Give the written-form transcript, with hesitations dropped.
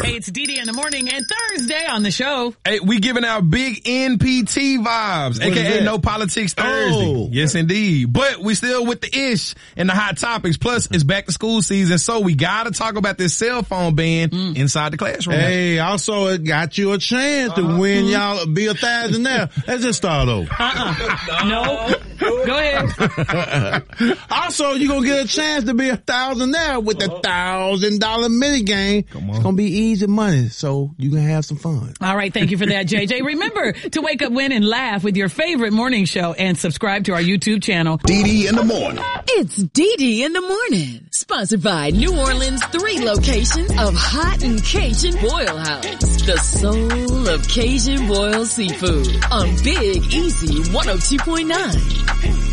Hey, it's DD in the morning and Thursday on the show. Hey, we giving out big NPT vibes, aka No Politics Thursday. Oh. Yes, indeed. But we still with the ish and the hot topics. Plus, it's back to school season, so we gotta talk about this cell phone ban inside the classroom. Hey, also it got you a chance to win y'all be a $1,000. Let's just start over. No. Go ahead. Also, you're gonna get a chance to be a $1,000 with the $1,000 mini game. It's gonna be easy money, so you can have some fun. All right. Thank you for that, JJ. Remember to wake up, win, and laugh with your favorite morning show and subscribe to our YouTube channel. DD in the morning. It's DD in the morning. Sponsored by New Orleans' 3 locations of Hot and Cajun Boil House. The soul of Cajun boiled seafood on Big Easy 102.9.